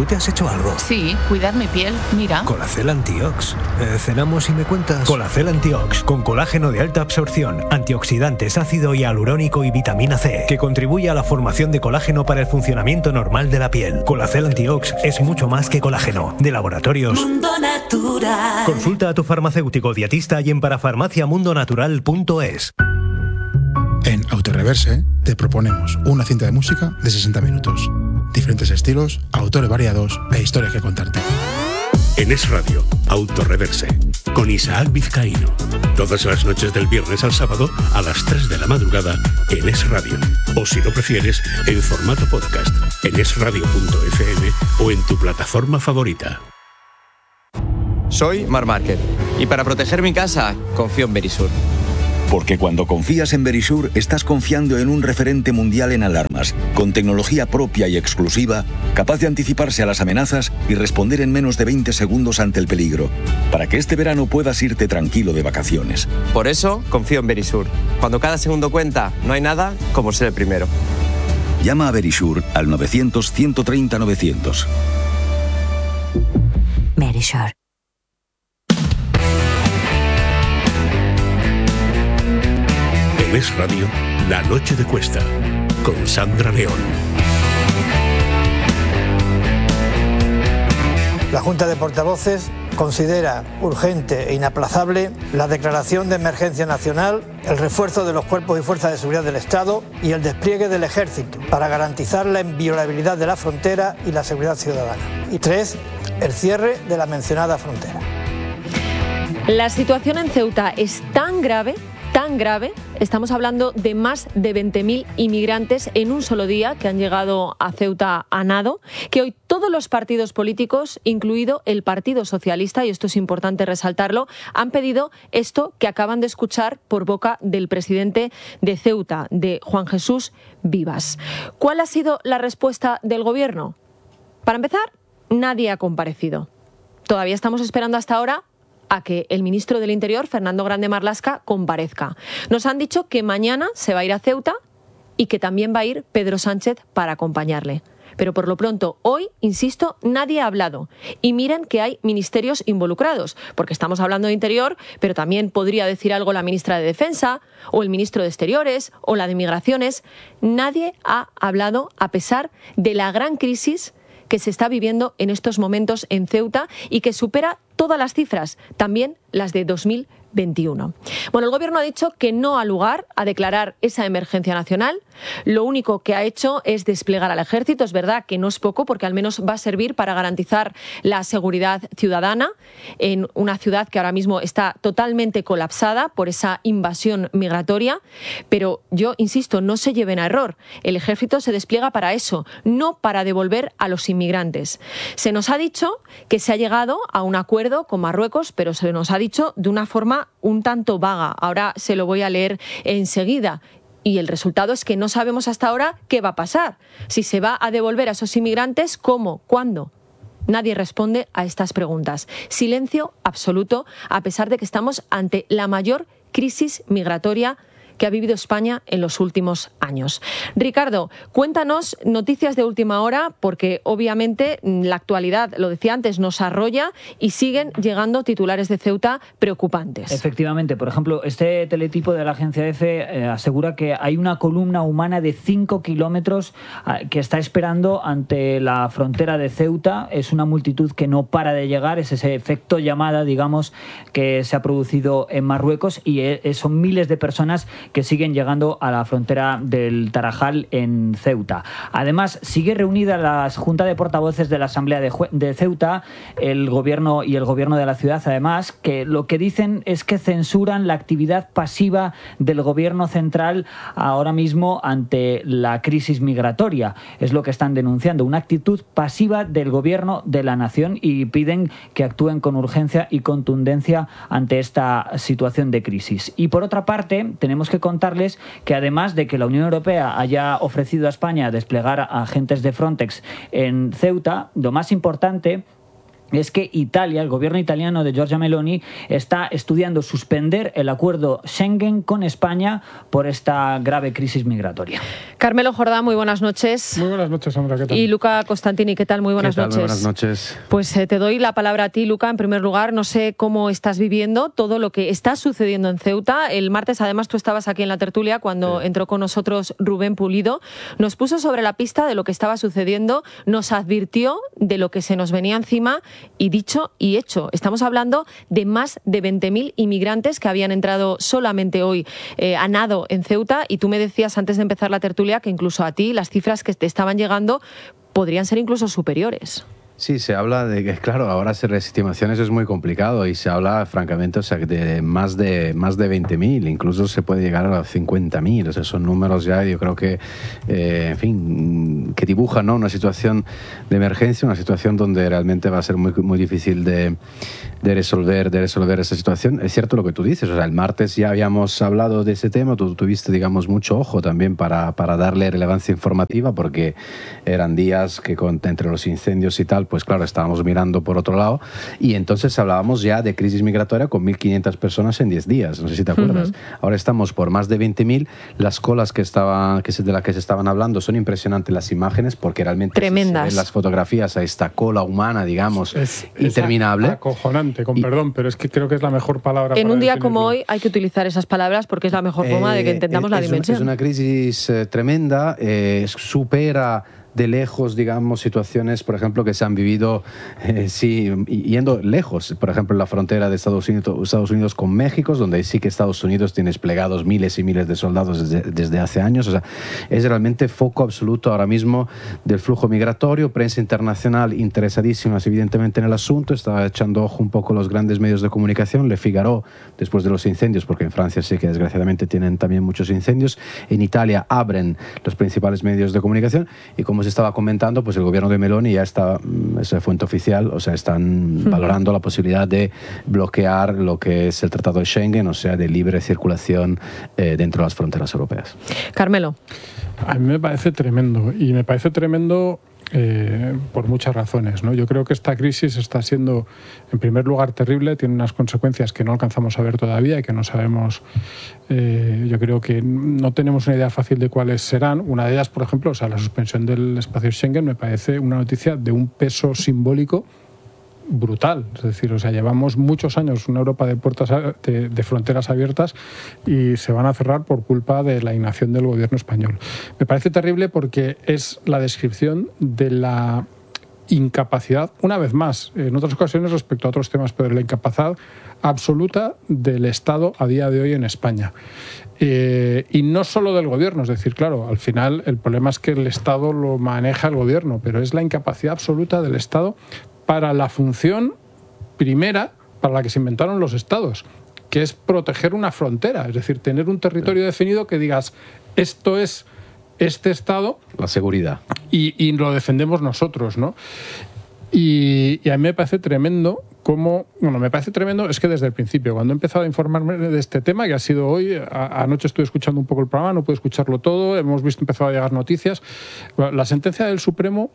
¿Tú te has hecho algo? Sí, cuidar mi piel, mira. Colacel Antiox. Cenamos y me cuentas. Colacel Antiox, con colágeno de alta absorción, antioxidantes, ácido hialurónico y vitamina C, que contribuye a la formación de colágeno para el funcionamiento normal de la piel. Colacel Antiox es mucho más que colágeno. De Laboratorios Mundo Natural. Consulta a tu farmacéutico dietista y en parafarmaciamundonatural.es. En Autoreverse te proponemos una cinta de música de 60 minutos. Diferentes estilos, autores variados e historias que contarte. En Es Radio, Autoreverse, con Isaac Vizcaíno. Todas las noches del viernes al sábado a las 3 de la madrugada en Es Radio. O si lo prefieres, en formato podcast, en esradio.fm o en tu plataforma favorita. Soy Marc Márquez y para proteger mi casa confío en Verisur. Porque cuando confías en Verisur, estás confiando en un referente mundial en alarmas, con tecnología propia y exclusiva, capaz de anticiparse a las amenazas y responder en menos de 20 segundos ante el peligro, para que este verano puedas irte tranquilo de vacaciones. Por eso confío en Verisur. Cuando cada segundo cuenta, no hay nada como ser el primero. Llama a Verisur al 900-130-900. Verisur. En Es Radio, La Noche de Cuesta, con Sandra León. La Junta de Portavoces considera urgente e inaplazable la declaración de emergencia nacional, el refuerzo de los cuerpos y fuerzas de seguridad del Estado y el despliegue del Ejército para garantizar la inviolabilidad de la frontera y la seguridad ciudadana. Y 3, el cierre de la mencionada frontera. La situación en Ceuta es tan grave, estamos hablando de más de 20.000 inmigrantes en un solo día que han llegado a Ceuta a nado, que hoy todos los partidos políticos, incluido el Partido Socialista, y esto es importante resaltarlo, han pedido esto que acaban de escuchar por boca del presidente de Ceuta, de Juan Jesús Vivas. ¿Cuál ha sido la respuesta del Gobierno? Para empezar, nadie ha comparecido. Todavía estamos esperando hasta ahora a que el ministro del Interior, Fernando Grande Marlaska, comparezca. Nos han dicho que mañana se va a ir a Ceuta y que también va a ir Pedro Sánchez para acompañarle. Pero por lo pronto, hoy, insisto, nadie ha hablado. Y miren que hay ministerios involucrados, porque estamos hablando de Interior, pero también podría decir algo la ministra de Defensa, o el ministro de Exteriores, o la de Migraciones. Nadie ha hablado a pesar de la gran crisis que se está viviendo en estos momentos en Ceuta y que supera todas las cifras, también las de 2021. Bueno, el Gobierno ha dicho que no ha lugar a declarar esa emergencia nacional. Lo único que ha hecho es desplegar al Ejército. Es verdad que no es poco, porque al menos va a servir para garantizar la seguridad ciudadana en una ciudad que ahora mismo está totalmente colapsada por esa invasión migratoria. Pero yo insisto, no se lleven a error. El Ejército se despliega para eso, no para devolver a los inmigrantes. Se nos ha dicho que se ha llegado a un acuerdo con Marruecos, pero se nos ha dicho de una forma un tanto vaga. Ahora se lo voy a leer enseguida. Y el resultado es que no sabemos hasta ahora qué va a pasar. Si se va a devolver a esos inmigrantes, ¿cómo? ¿Cuándo? Nadie responde a estas preguntas. Silencio absoluto, a pesar de que estamos ante la mayor crisis migratoria que ha vivido España en los últimos años. Ricardo, cuéntanos noticias de última hora, porque obviamente la actualidad, lo decía antes, nos arrolla y siguen llegando titulares de Ceuta preocupantes. Efectivamente, por ejemplo, este teletipo de la agencia EFE asegura que hay una columna humana de 5 kilómetros que está esperando ante la frontera de Ceuta. Es una multitud que no para de llegar, es ese efecto llamada, digamos, que se ha producido en Marruecos, y son miles de personas que siguen llegando a la frontera del Tarajal en Ceuta. Además, sigue reunida la Junta de Portavoces de la Asamblea de Ceuta, el gobierno de la ciudad, además, que lo que dicen es que censuran la actividad pasiva del gobierno central ahora mismo ante la crisis migratoria. Es lo que están denunciando, una actitud pasiva del gobierno de la nación, y piden que actúen con urgencia y contundencia ante esta situación de crisis. Y por otra parte, tenemos que contarles que además de que la Unión Europea haya ofrecido a España desplegar agentes de Frontex en Ceuta, lo más importante es que Italia, el gobierno italiano de Giorgia Meloni, está estudiando suspender el acuerdo Schengen con España por esta grave crisis migratoria. Carmelo Jordán, muy buenas noches. Muy buenas noches, Sandra, ¿qué tal? Y Luca Costantini, ¿qué tal? Muy buenas noches. Muy buenas noches. Pues te doy la palabra a ti, Luca. En primer lugar, no sé cómo estás viviendo todo lo que está sucediendo en Ceuta. El martes, además, tú estabas aquí en la tertulia cuando entró con nosotros Rubén Pulido. Nos puso sobre la pista de lo que estaba sucediendo, nos advirtió de lo que se nos venía encima. Y dicho y hecho, estamos hablando de más de 20.000 inmigrantes que habían entrado solamente hoy a nado en Ceuta, y tú me decías antes de empezar la tertulia que incluso a ti las cifras que te estaban llegando podrían ser incluso superiores. Sí, se habla de que, claro, ahora hacer estimaciones es muy complicado y se habla, francamente, o sea, de más de 20.000, incluso se puede llegar a los 50.000. O sea, son números ya, yo creo que, en fin, que dibujan, ¿no?, una situación de emergencia, una situación donde realmente va a ser muy, muy difícil de resolver esa situación. Es cierto lo que tú dices, o sea, el martes ya habíamos hablado de ese tema, tú tuviste, digamos, mucho ojo también para darle relevancia informativa, porque eran días que entre los incendios y tal, pues claro, estábamos mirando por otro lado, y entonces hablábamos ya de crisis migratoria con 1.500 personas en 10 días, no sé si te acuerdas. Ahora estamos por más de 20.000, las colas de las que se estaban hablando son impresionantes, las imágenes, porque realmente tremendas. Si se ven las fotografías a esta cola humana, digamos, interminable. Es acojonante, con perdón, pero es que creo que es la mejor palabra. En un día como hoy hay que utilizar esas palabras porque es la mejor forma de que entendamos la dimensión. Es una crisis tremenda, supera de lejos, digamos, situaciones, por ejemplo, que se han vivido, yendo lejos, por ejemplo, en la frontera de Estados Unidos con México, donde sí que Estados Unidos tiene desplegados miles y miles de soldados desde hace años. O sea, es realmente foco absoluto ahora mismo del flujo migratorio. Prensa internacional interesadísima, evidentemente, en el asunto. Estaba echando ojo un poco los grandes medios de comunicación. Le Figaro, después de los incendios, porque en Francia sí que desgraciadamente tienen también muchos incendios. En Italia abren los principales medios de comunicación, y como se estaba comentando, pues el gobierno de Meloni ya está, esa fuente oficial, o sea, están valorando la posibilidad de bloquear lo que es el Tratado de Schengen, o sea, de libre circulación dentro de las fronteras europeas. Carmelo. A mí me parece tremendo, y me parece tremendo por muchas razones, ¿no? Yo creo que esta crisis está siendo, en primer lugar, terrible, tiene unas consecuencias que no alcanzamos a ver todavía y que no sabemos. Yo creo que no tenemos una idea fácil de cuáles serán. Una de ellas, por ejemplo, o sea, la suspensión del espacio Schengen me parece una noticia de un peso simbólico brutal. Es decir, o sea, llevamos muchos años una Europa de puertas de fronteras abiertas y se van a cerrar por culpa de la inacción del gobierno español. Me parece terrible porque es la descripción de la incapacidad, una vez más, en otras ocasiones respecto a otros temas, pero la incapacidad absoluta del Estado a día de hoy en España. Y no solo del gobierno, es decir, claro, al final el problema es que el Estado lo maneja el gobierno, pero es la incapacidad absoluta del Estado para la función primera para la que se inventaron los estados, que es proteger una frontera, es decir, tener un territorio definido que digas, esto es este estado. La seguridad. Y lo defendemos nosotros, ¿no? Y a mí me parece tremendo cómo... Bueno, me parece tremendo, es que desde el principio, cuando he empezado a informarme de este tema, que ha sido hoy, anoche estuve escuchando un poco el programa, no pude escucharlo todo, hemos visto empezado a llegar noticias. Bueno, la sentencia del Supremo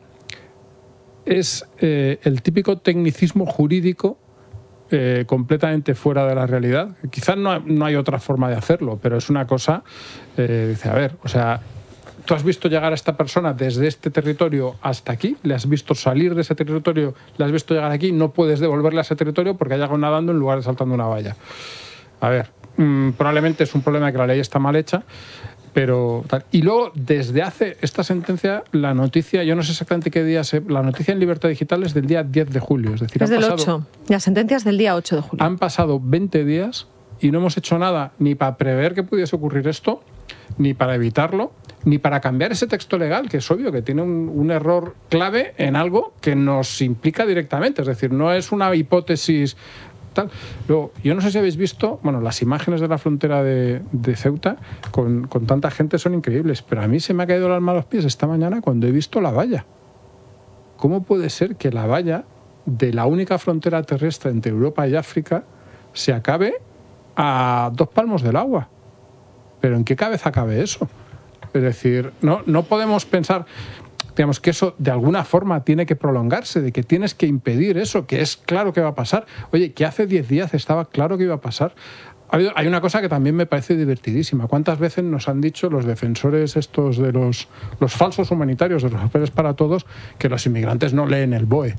es el típico tecnicismo jurídico completamente fuera de la realidad. Quizás no hay otra forma de hacerlo, pero es una cosa, dice, a ver, o sea, tú has visto llegar a esta persona desde este territorio hasta aquí, le has visto salir de ese territorio, le has visto llegar aquí, no puedes devolverle a ese territorio porque ha llegado nadando en lugar de saltando una valla. A ver, probablemente es un problema de que la ley está mal hecha, pero tal. Y luego, desde hace esta sentencia, la noticia, yo no sé exactamente qué día, la noticia en Libertad Digital es del día 10 de julio. Es decir, es del 8. La sentencia es del día 8 de julio. Han pasado 20 días y no hemos hecho nada ni para prever que pudiese ocurrir esto, ni para evitarlo, ni para cambiar ese texto legal, que es obvio que tiene un error clave en algo que nos implica directamente. Es decir, no es una hipótesis... Luego, yo no sé si habéis visto, bueno, las imágenes de la frontera de Ceuta con tanta gente son increíbles, pero a mí se me ha caído el alma a los pies esta mañana cuando he visto la valla. ¿Cómo puede ser que la valla de la única frontera terrestre entre Europa y África se acabe a 2 palmos del agua? ¿Pero en qué cabeza cabe eso? Es decir, no podemos pensar... digamos que eso de alguna forma tiene que prolongarse, de que tienes que impedir eso, que es claro que va a pasar. Oye, que hace 10 días estaba claro que iba a pasar. Hay una cosa que también me parece divertidísima. ¿Cuántas veces nos han dicho los defensores estos de los falsos humanitarios, de los papeles para todos, que los inmigrantes no leen el BOE?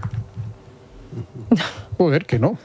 Joder, que no.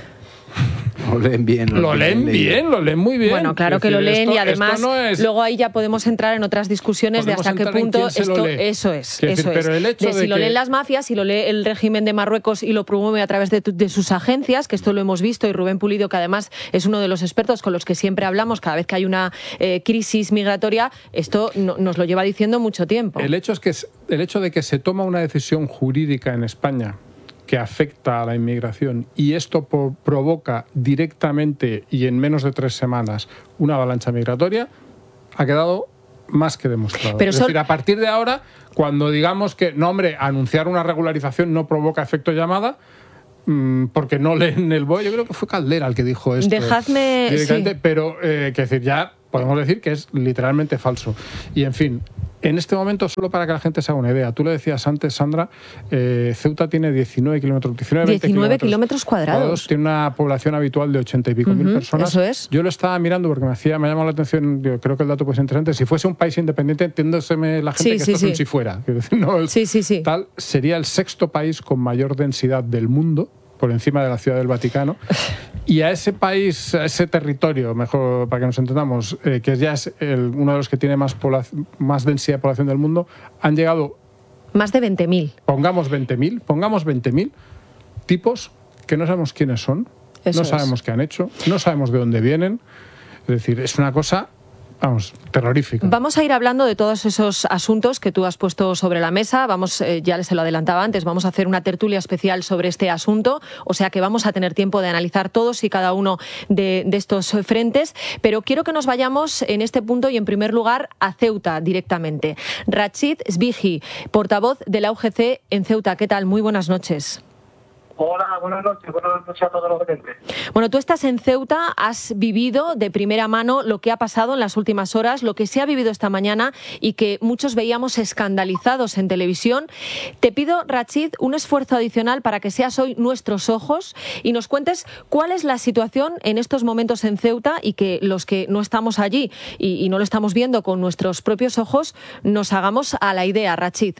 Lo leen bien. Lo leen muy bien. Bueno, claro que lo leen y además luego ahí ya podemos entrar en otras discusiones de hasta qué punto esto... Eso es. Pero el hecho de si lo leen las mafias, si lo lee el régimen de Marruecos y lo promueve a través de sus agencias, que esto lo hemos visto, y Rubén Pulido, que además es uno de los expertos con los que siempre hablamos cada vez que hay una crisis migratoria, esto nos lo lleva diciendo mucho tiempo. El hecho de que se toma una decisión jurídica en España que afecta a la inmigración y esto provoca directamente y en menos de 3 semanas una avalancha migratoria, ha quedado más que demostrado. Pero es decir, a partir de ahora, cuando digamos que, no hombre, anunciar una regularización no provoca efecto llamada, porque no leen el BOE, yo creo que fue Caldera el que dijo esto. Dejadme... Sí. Pero, que decir, ya podemos decir que es literalmente falso. Y, en fin, en este momento, solo para que la gente se haga una idea, tú le decías antes, Sandra, Ceuta tiene 19 kilómetros cuadrados. Tiene una población habitual de 80 y pico mil personas. Eso es. Yo lo estaba mirando porque me ha llamado la atención, yo creo que el dato puede ser interesante. Si fuese un país independiente, entiéndoseme la gente que esto es un si fuera. No, tal, sería el 6º país con mayor densidad del mundo, por encima de la Ciudad del Vaticano. Y a ese país, a ese territorio, mejor para que nos entendamos, que ya es uno de los que tiene más densidad de población del mundo, han llegado... Más de 20.000. Pongamos 20.000 tipos que no sabemos quiénes son, no sabemos qué han hecho, no sabemos de dónde vienen. Es decir, es una cosa... Vamos, terrorífica. Vamos a ir hablando de todos esos asuntos que tú has puesto sobre la mesa. Ya se lo adelantaba antes, vamos a hacer una tertulia especial sobre este asunto, o sea que vamos a tener tiempo de analizar todos y cada uno de estos frentes, pero quiero que nos vayamos en este punto y en primer lugar a Ceuta directamente. Rachid Sbighi, portavoz de la UGC en Ceuta. ¿Qué tal? Muy buenas noches. Hola, buenas noches a todos los oyentes. Bueno, tú estás en Ceuta, has vivido de primera mano lo que ha pasado en las últimas horas, lo que se ha vivido esta mañana y que muchos veíamos escandalizados en televisión. Te pido, Rachid, un esfuerzo adicional para que seas hoy nuestros ojos y nos cuentes cuál es la situación en estos momentos en Ceuta y que los que no estamos allí y no lo estamos viendo con nuestros propios ojos nos hagamos a la idea, Rachid.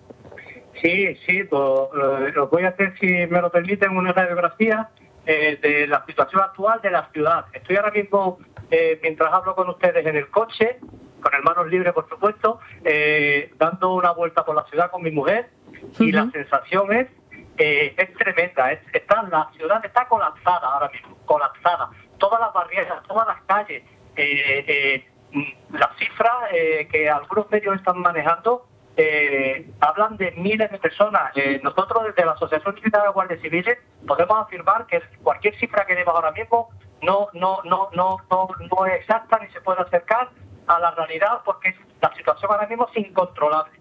Sí, pues, os voy a hacer, si me lo permiten, una radiografía de la situación actual de la ciudad. Estoy ahora mismo, mientras hablo con ustedes en el coche, con el manos libres, por supuesto, dando una vuelta por la ciudad con mi mujer y la sensación es tremenda. La ciudad está colapsada ahora mismo, colapsada. Todas las barriadas, todas las calles, las cifras que algunos medios están manejando hablan de miles de personas. Nosotros desde la Asociación Militar de Guardias Civiles podemos afirmar que cualquier cifra que demos ahora mismo no es exacta ni se puede acercar a la realidad porque la situación ahora mismo es incontrolable.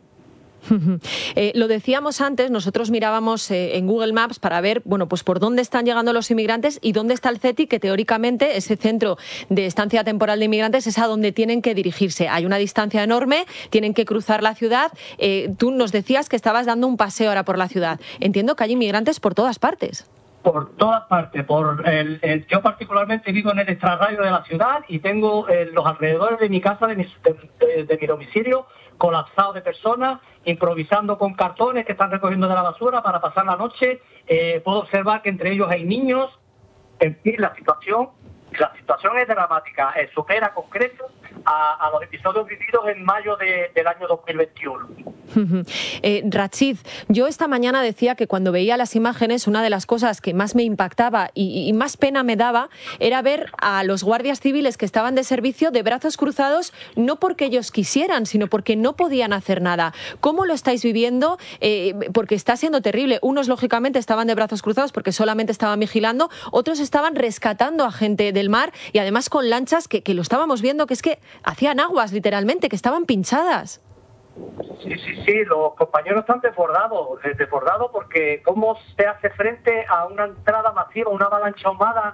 Lo decíamos antes, nosotros mirábamos en Google Maps para ver, bueno, pues por dónde están llegando los inmigrantes y dónde está el CETI, que teóricamente ese centro de estancia temporal de inmigrantes es a donde tienen que dirigirse. Hay una distancia enorme, tienen que cruzar la ciudad. Tú nos decías que estabas dando un paseo ahora por la ciudad. Entiendo que hay inmigrantes por todas partes. Por todas partes. Yo particularmente vivo en el extrarradio de la ciudad y tengo los alrededores de mi casa, de mi domicilio, colapsado de personas, improvisando con cartones que están recogiendo de la basura para pasar la noche. Puedo observar que entre ellos hay niños. En fin, la situación es dramática. Supera con creces a los episodios vividos en mayo del año 2021. Rachid, yo esta mañana decía que cuando veía las imágenes una de las cosas que más me impactaba y más pena me daba era ver a los guardias civiles que estaban de servicio de brazos cruzados, no porque ellos quisieran, sino porque no podían hacer nada. ¿Cómo lo estáis viviendo? Porque está siendo terrible. Unos, lógicamente, estaban de brazos cruzados porque solamente estaban vigilando, otros estaban rescatando a gente del mar y además con lanchas que lo estábamos viendo, que es que hacían aguas, literalmente, que estaban pinchadas. Sí, los compañeros están desbordados porque cómo se hace frente a una entrada masiva, una avalancha humana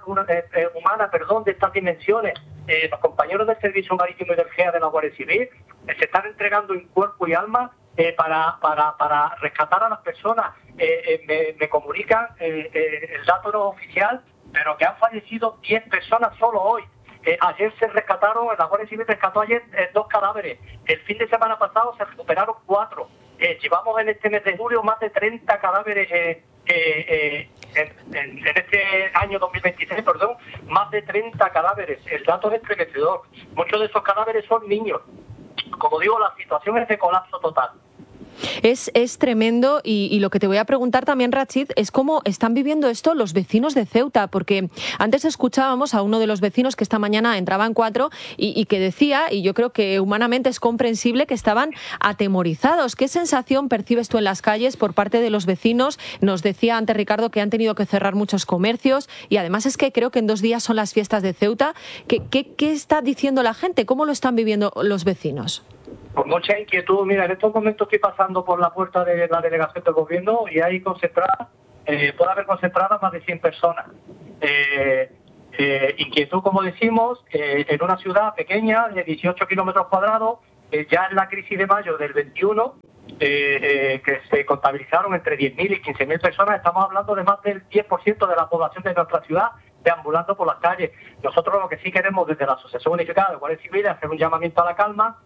de estas dimensiones. Los compañeros del Servicio Marítimo y del GEA de la Guardia Civil se están entregando en cuerpo y alma para rescatar a las personas. Me comunican, el dato no oficial, pero que han fallecido 10 personas solo hoy. Ayer se rescataron, la Guardia Civil rescató ayer 2 cadáveres. El fin de semana pasado se recuperaron 4. Llevamos en este mes de julio más de 30 cadáveres en este año 2026, más de 30 cadáveres. El dato es estremecedor. Muchos de esos cadáveres son niños. Como digo, la situación es de colapso total. Es tremendo y lo que te voy a preguntar también, Rachid, es cómo están viviendo esto los vecinos de Ceuta, porque antes escuchábamos a uno de los vecinos que esta mañana entraba en 4 y que decía, y yo creo que humanamente es comprensible, que estaban atemorizados. ¿Qué sensación percibes tú en las calles por parte de los vecinos? Nos decía antes Ricardo que han tenido que cerrar muchos comercios y además es que creo que en 2 días son las fiestas de Ceuta. ¿Qué está diciendo la gente? ¿Cómo lo están viviendo los vecinos? Con mucha inquietud. Mira, en estos momentos estoy pasando por la puerta de la delegación del gobierno y hay concentradas, puede haber concentradas más de 100 personas. Inquietud, como decimos, en una ciudad pequeña de 18 kilómetros cuadrados, ya en la crisis de mayo del 21, que se contabilizaron entre 10.000 y 15.000 personas, estamos hablando de más del 10% de la población de nuestra ciudad deambulando por las calles. Nosotros lo que sí queremos desde la Asociación Unificada de Guardias Civiles es hacer un llamamiento a la calma,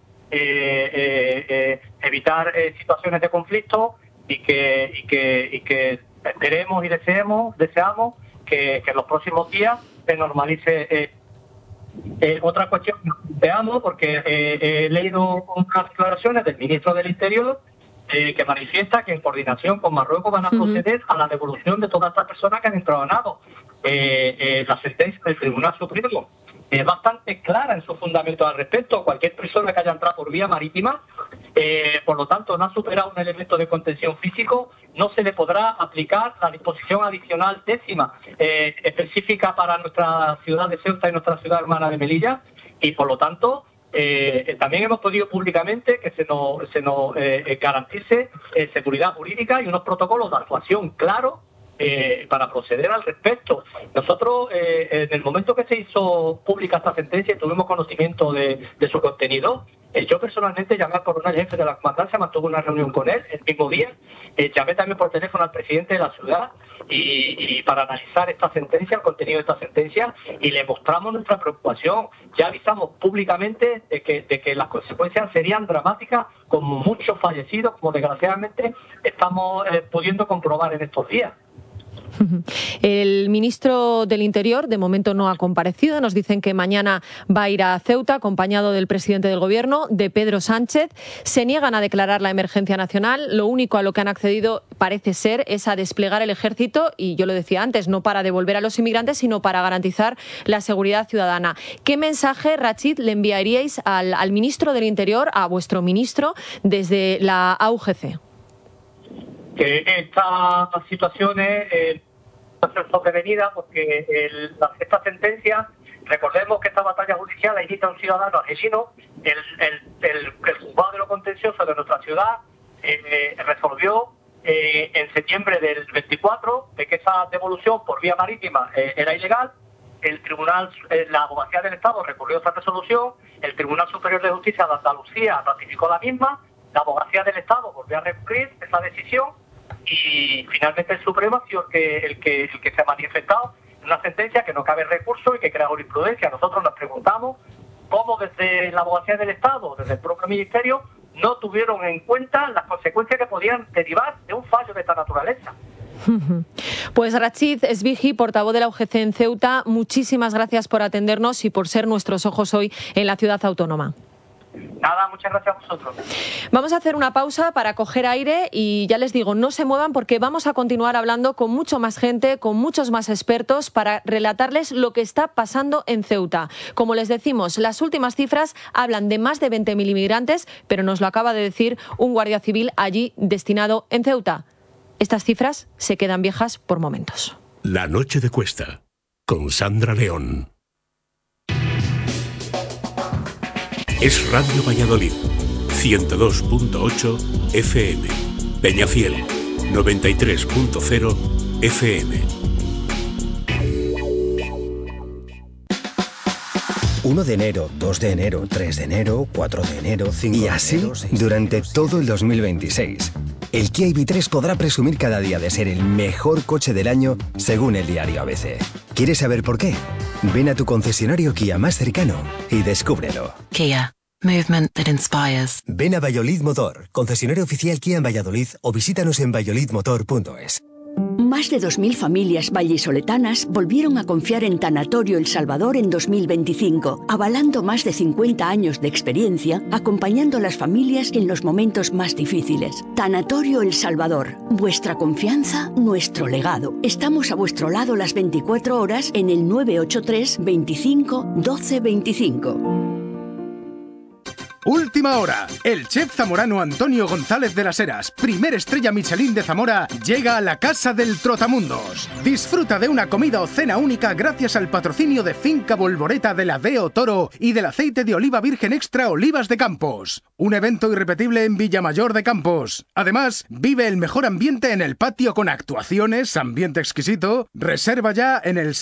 evitar situaciones de conflicto y que esperemos y deseamos que en los próximos días se normalice. Otra cuestión que veamos, porque he leído unas declaraciones del ministro del Interior que manifiesta que en coordinación con Marruecos van a proceder a la devolución de todas estas personas que han entrado a nado. La sentencia del Tribunal Supremo es bastante clara en su fundamento al respecto. Cualquier persona que haya entrado por vía marítima, por lo tanto no ha superado un elemento de contención físico, no se le podrá aplicar la disposición adicional 10ª específica para nuestra ciudad de Ceuta y nuestra ciudad hermana de Melilla, y por lo tanto también hemos pedido públicamente que se nos garantice seguridad jurídica y unos protocolos de actuación claros para proceder al respecto. Nosotros, en el momento que se hizo pública esta sentencia y tuvimos conocimiento de su contenido, yo personalmente llamé al coronel jefe de la comandancia, mantuve una reunión con él el mismo día, llamé también por teléfono al presidente de la ciudad y para analizar esta sentencia, el contenido de esta sentencia, y le mostramos nuestra preocupación. Ya avisamos públicamente de que las consecuencias serían dramáticas, con muchos fallecidos, como desgraciadamente estamos pudiendo comprobar en estos días. El ministro del Interior de momento no ha comparecido. Nos dicen que mañana va a ir a Ceuta acompañado del presidente del Gobierno, de Pedro Sánchez. Se niegan a declarar la emergencia nacional. Lo único a lo que han accedido parece ser es a desplegar el ejército, y yo lo decía antes, no para devolver a los inmigrantes, sino para garantizar la seguridad ciudadana. ¿Qué mensaje, Rachid, le enviaríais al ministro del Interior, a vuestro ministro, desde la AUGC? Que estas situaciones sobrevenida, porque esta sentencia, recordemos que esta batalla judicial la inicia un ciudadano asesino. El juzgado de lo contencioso de nuestra ciudad resolvió en septiembre del 24 de que esa devolución por vía marítima era ilegal. El tribunal, la Abogacía del Estado recurrió esa resolución, el Tribunal Superior de Justicia de Andalucía ratificó la misma, la Abogacía del Estado volvió a recurrir esa decisión y finalmente el Supremo ha sido el que se ha manifestado en una sentencia que no cabe recurso y que crea jurisprudencia. Nosotros nos preguntamos cómo desde la Abogacía del Estado, desde el propio Ministerio, no tuvieron en cuenta las consecuencias que podían derivar de un fallo de esta naturaleza. Pues Rachid Esbigi, portavoz de la UGC en Ceuta, muchísimas gracias por atendernos y por ser nuestros ojos hoy en la ciudad autónoma. Nada, muchas gracias a vosotros. Vamos a hacer una pausa para coger aire y ya les digo, no se muevan porque vamos a continuar hablando con mucho más gente, con muchos más expertos para relatarles lo que está pasando en Ceuta. Como les decimos, las últimas cifras hablan de más de 20.000 inmigrantes, pero nos lo acaba de decir un guardia civil allí destinado en Ceuta. Estas cifras se quedan viejas por momentos. La noche de Cuesta, con Sandra León. Es Radio Valladolid, 102.8 FM, Peñafiel, 93.0 FM. 1 de enero, 2 de enero, 3 de enero, 4 de enero, 5 de enero... Y así, durante todo el 2026. El Kia EV3 podrá presumir cada día de ser el mejor coche del año, según el diario ABC. ¿Quieres saber por qué? Ven a tu concesionario Kia más cercano y descúbrelo. Kia. Movement that inspires. Ven a Valladolid Motor, concesionario oficial Kia en Valladolid, o visítanos en valladolidmotor.es. Más de 2.000 familias vallisoletanas volvieron a confiar en Tanatorio El Salvador en 2025, avalando más de 50 años de experiencia, acompañando a las familias en los momentos más difíciles. Tanatorio El Salvador, vuestra confianza, nuestro legado. Estamos a vuestro lado las 24 horas en el 983 25 12 25. Última hora. El chef zamorano Antonio González de las Heras, primer estrella Michelin de Zamora, llega a la Casa del Trotamundos. Disfruta de una comida o cena única gracias al patrocinio de Finca Volvoreta de la Deo Toro y del aceite de oliva virgen extra Olivas de Campos. Un evento irrepetible en Villamayor de Campos. Además, vive el mejor ambiente en el patio con actuaciones, ambiente exquisito. Reserva ya en el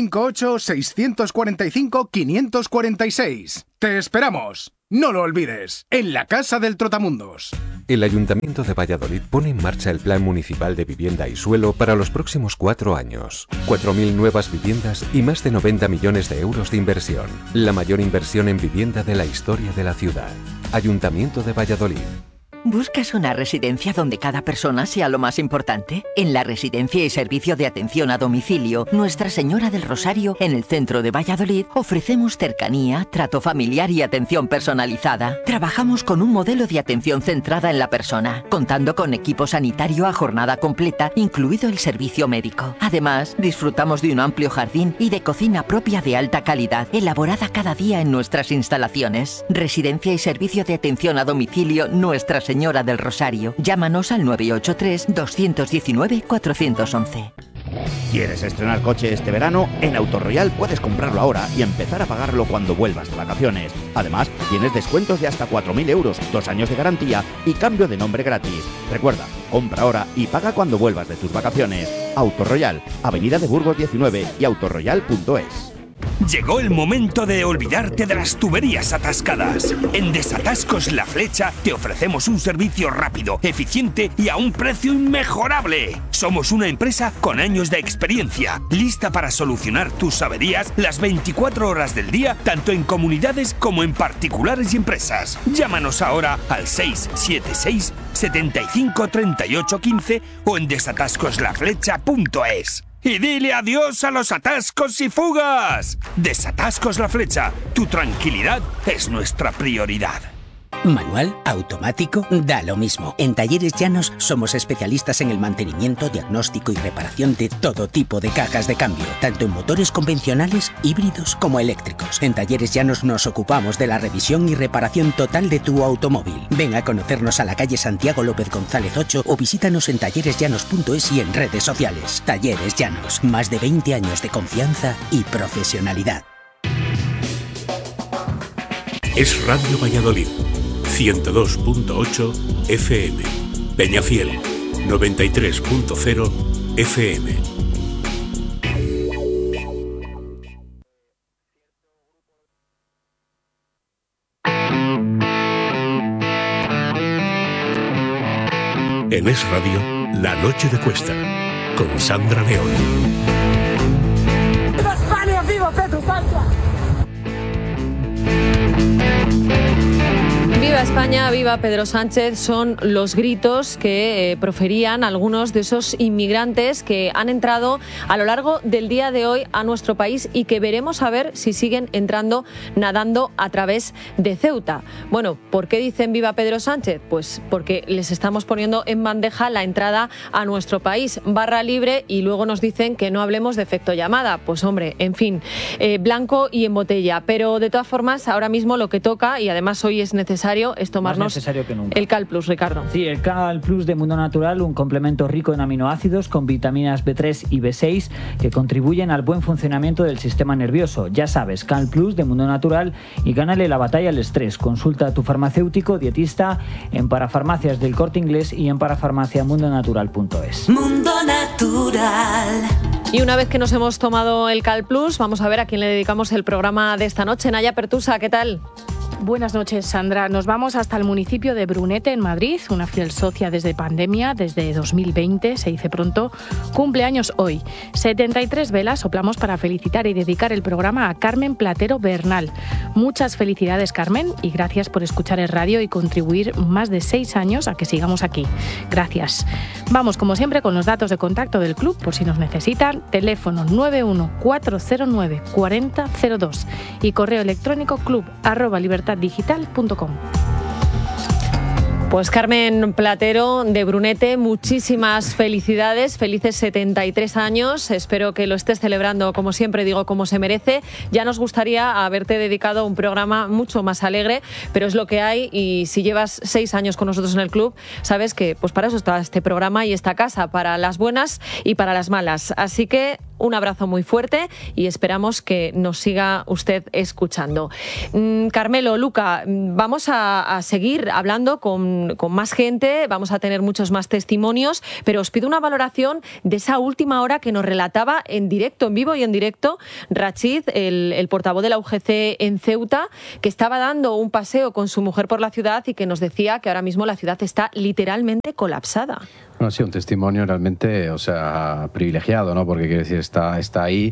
658-645-546. ¡Te esperamos! No lo olvides, en la Casa del Trotamundos. El Ayuntamiento de Valladolid pone en marcha el Plan Municipal de Vivienda y Suelo para los próximos 4 años. 4.000 nuevas viviendas y más de 90 millones de euros de inversión. La mayor inversión en vivienda de la historia de la ciudad. Ayuntamiento de Valladolid. ¿Buscas una residencia donde cada persona sea lo más importante? En la Residencia y Servicio de Atención a Domicilio Nuestra Señora del Rosario, en el centro de Valladolid, ofrecemos cercanía, trato familiar y atención personalizada. Trabajamos con un modelo de atención centrada en la persona, contando con equipo sanitario a jornada completa, incluido el servicio médico. Además, disfrutamos de un amplio jardín y de cocina propia de alta calidad, elaborada cada día en nuestras instalaciones. Residencia y Servicio de Atención a Domicilio Nuestra Señora del Rosario. Llámanos al 983-219-411. ¿Quieres estrenar coche este verano? En Autoroyal puedes comprarlo ahora y empezar a pagarlo cuando vuelvas de vacaciones. Además, tienes descuentos de hasta 4.000 euros, 2 años de garantía y cambio de nombre gratis. Recuerda, compra ahora y paga cuando vuelvas de tus vacaciones. Autoroyal, Avenida de Burgos 19 y autoroyal.es. Llegó el momento de olvidarte de las tuberías atascadas. En Desatascos La Flecha te ofrecemos un servicio rápido, eficiente y a un precio inmejorable. Somos una empresa con años de experiencia, lista para solucionar tus averías las 24 horas del día, tanto en comunidades como en particulares y empresas. Llámanos ahora al 676 75 38 15 o en desatascoslaflecha.es. Y dile adiós a los atascos y fugas. Desatascos La Flecha. Tu tranquilidad es nuestra prioridad. Manual, automático, da lo mismo. En Talleres Llanos somos especialistas en el mantenimiento, diagnóstico y reparación de todo tipo de cajas de cambio, tanto en motores convencionales, híbridos como eléctricos. En Talleres Llanos nos ocupamos de la revisión y reparación total de tu automóvil. Ven a conocernos a la calle Santiago López González 8 o visítanos en talleresllanos.es y en redes sociales. Talleres Llanos, más de 20 años de confianza y profesionalidad. Es Radio Valladolid. 102.8 FM, Peñafiel, 93.0 FM. En Es Radio, La Noche de Cuesta, con Sandra León. ¡Viva España! ¡Viva Pedro Sánchez! Viva España, viva Pedro Sánchez, son los gritos que proferían algunos de esos inmigrantes que han entrado a lo largo del día de hoy a nuestro país y que veremos a ver si siguen entrando nadando a través de Ceuta. Bueno, ¿por qué dicen viva Pedro Sánchez? Pues porque les estamos poniendo en bandeja la entrada a nuestro país, barra libre, y luego nos dicen que no hablemos de efecto llamada. Pues hombre, en fin, blanco y en botella. Pero de todas formas, ahora mismo lo que toca, y además hoy es necesario, es tomarnos el Cal Plus, Ricardo. Sí, el Cal Plus de Mundo Natural, un complemento rico en aminoácidos con vitaminas B3 y B6 que contribuyen al buen funcionamiento del sistema nervioso. Ya sabes, Cal Plus de Mundo Natural y gánale la batalla al estrés. Consulta a tu farmacéutico dietista en Parafarmacias del Corte Inglés y en parafarmaciamundonatural.es. Mundo Natural. Y una vez que nos hemos tomado el Cal Plus, vamos a ver a quién le dedicamos el programa de esta noche. Naya Pertusa, ¿qué tal? Buenas noches, Sandra. Nos vamos hasta el municipio de Brunete, en Madrid, una fiel socia desde pandemia, desde 2020, se dice pronto, cumpleaños hoy. 73 velas soplamos para felicitar y dedicar el programa a Carmen Platero Bernal. Muchas felicidades, Carmen, y gracias por escuchar el radio y contribuir más de 6 años a que sigamos aquí. Gracias. Vamos, como siempre, con los datos de contacto del club, por si nos necesitan. Teléfono 91409 4002 y correo electrónico club@libertaddigital.com. Pues Carmen Platero de Brunete, muchísimas felicidades, felices 73 años, espero que lo estés celebrando, como siempre digo, como se merece. Ya nos gustaría haberte dedicado un programa mucho más alegre, pero es lo que hay, y si llevas 6 años con nosotros en el club, sabes que pues para eso está este programa y esta casa, para las buenas y para las malas. Así que un abrazo muy fuerte y esperamos que nos siga usted escuchando. Carmelo, Luca, vamos a seguir hablando con más gente, vamos a tener muchos más testimonios, pero os pido una valoración de esa última hora que nos relataba en directo, en vivo y en directo, Rachid, el portavoz de la UGC en Ceuta, que estaba dando un paseo con su mujer por la ciudad y que nos decía que ahora mismo la ciudad está literalmente colapsada. Bueno, sí, un testimonio realmente, o sea, privilegiado, ¿no? Porque quiere decir, está ahí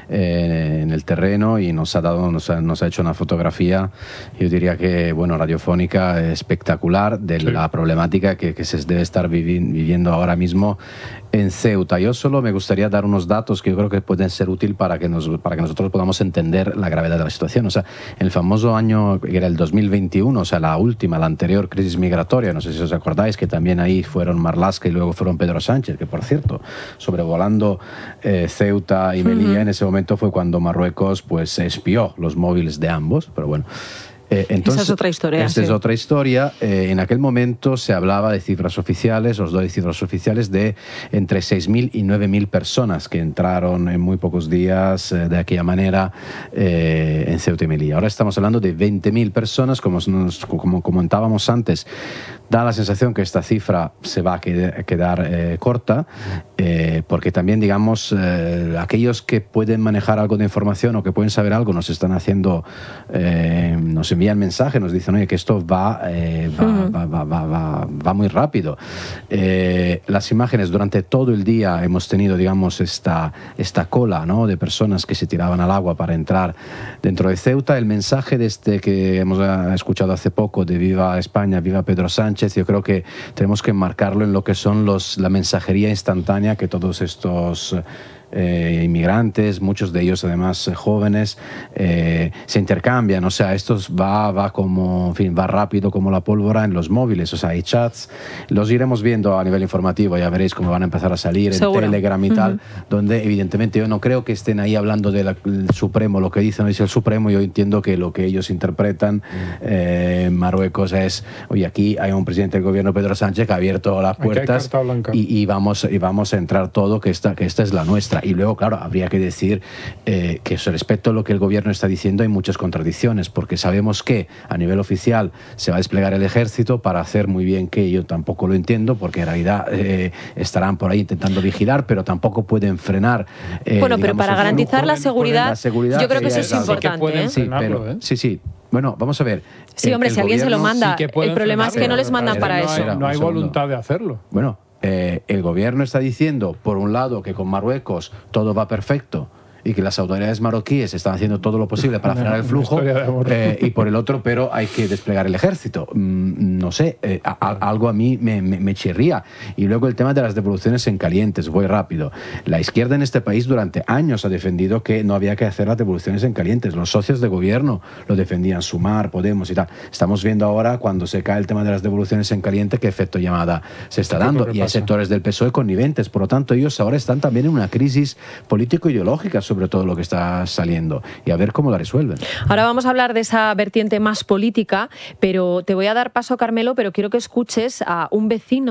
en el terreno y nos ha hecho una fotografía, yo diría que, bueno, radiofónica espectacular de la problemática que se debe estar viviendo ahora mismo en Ceuta. Yo solo me gustaría dar unos datos que yo creo que pueden ser útiles para que nosotros podamos entender la gravedad de la situación. O sea, en el famoso año que era el 2021, o sea, la anterior crisis migratoria, no sé si os acordáis, que también ahí fueron Marlaska y luego fueron Pedro Sánchez, que por cierto, sobrevolando Ceuta y Melilla, en ese momento fue cuando Marruecos pues espió los móviles de ambos, pero bueno. Entonces, esa es otra historia. Esta es otra historia. En aquel momento se hablaba de cifras oficiales, os doy cifras oficiales, de entre 6.000 y 9.000 personas que entraron en muy pocos días de aquella manera en Ceuta y Melilla. Ahora estamos hablando de 20.000 personas, como comentábamos antes. Da la sensación que esta cifra se va a quedar corta, porque también, digamos, aquellos que pueden manejar algo de información o que pueden saber algo nos están haciendo, nos envían mensajes, nos dicen, oye, que esto va muy rápido. Las imágenes, durante todo el día hemos tenido, digamos, esta cola, ¿no?, de personas que se tiraban al agua para entrar dentro de Ceuta. El mensaje de que hemos escuchado hace poco, de Viva España, Viva Pedro Sánchez, yo creo que tenemos que enmarcarlo en lo que son la mensajería instantánea que todos estos inmigrantes, muchos de ellos además jóvenes, se intercambian. O sea, esto va como, en fin, va rápido como la pólvora en los móviles. O sea, hay chats, los iremos viendo a nivel informativo, ya veréis cómo van a empezar a salir en Telegram y tal, donde evidentemente yo no creo que estén ahí hablando del Supremo, lo que dice, no dice el Supremo. Yo entiendo que lo que ellos interpretan en Marruecos es, oye, aquí hay un presidente del gobierno, Pedro Sánchez, que ha abierto las puertas y vamos a entrar todo, que esta es la nuestra. Y luego, claro, habría que decir que respecto a lo que el gobierno está diciendo hay muchas contradicciones, porque sabemos que a nivel oficial se va a desplegar el ejército para hacer muy bien que yo tampoco lo entiendo, porque en realidad estarán por ahí intentando vigilar, pero tampoco pueden frenar. Bueno, pero para garantizar la seguridad, yo creo que eso es importante. Sí, pero, sí. Bueno, vamos a ver. Sí, hombre, si alguien se lo manda, el problema es que no les mandan para eso. No hay voluntad de hacerlo. Bueno, el gobierno está diciendo, por un lado, que con Marruecos todo va perfecto y que las autoridades marroquíes están haciendo todo lo posible para frenar el flujo, y por el otro, pero hay que desplegar el ejército. No sé, algo a mí me chirría. Y luego el tema de las devoluciones en calientes, voy rápido. La izquierda en este país durante años ha defendido que no había que hacer las devoluciones en calientes. Los socios de gobierno lo defendían, Sumar, Podemos y tal. Estamos viendo ahora, cuando se cae el tema de las devoluciones en caliente, qué efecto llamada se está dando. Y hay sectores del PSOE conniventes. Por lo tanto, ellos ahora están también en una crisis político-ideológica sobre todo lo que está saliendo, y a ver cómo la resuelven. Ahora vamos a hablar de esa vertiente más política, pero te voy a dar paso, Carmelo, pero quiero que escuches a un vecino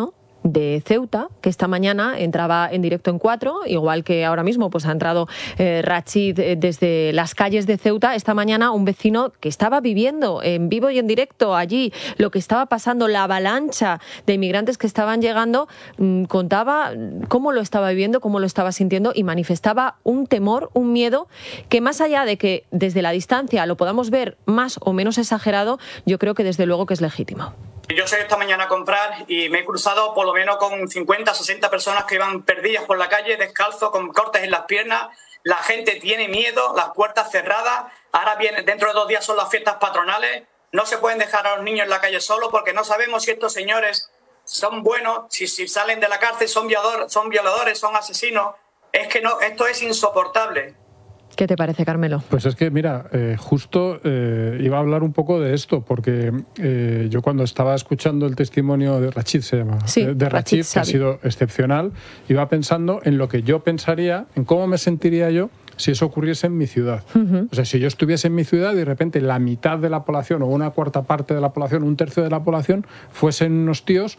de Ceuta, que esta mañana entraba en directo en 4, igual que ahora mismo pues ha entrado Rachid desde las calles de Ceuta. Esta mañana un vecino que estaba viviendo en vivo y en directo allí lo que estaba pasando, la avalancha de inmigrantes que estaban llegando, contaba cómo lo estaba viviendo, cómo lo estaba sintiendo y manifestaba un temor, un miedo que, más allá de que desde la distancia lo podamos ver más o menos exagerado, yo creo que desde luego que es legítimo. Yo salí esta mañana a comprar y me he cruzado por lo menos con 50, 60 personas que iban perdidas por la calle, descalzos, con cortes en las piernas. La gente tiene miedo, las puertas cerradas. Ahora dentro de 2 días son las fiestas patronales. No se pueden dejar a los niños en la calle solos porque no sabemos si estos señores son buenos, si salen de la cárcel son violadores, son asesinos. Es que no, esto es insoportable. ¿Qué te parece, Carmelo? Pues es que, mira, justo iba a hablar un poco de esto, porque yo cuando estaba escuchando el testimonio de Rachid, se llama, sí, de Rachid, que ha sido excepcional, iba pensando en lo que yo pensaría, en cómo me sentiría yo si eso ocurriese en mi ciudad. O sea, si yo estuviese en mi ciudad y de repente la mitad de la población, o una cuarta parte de la población, un tercio de la población, fuesen unos tíos,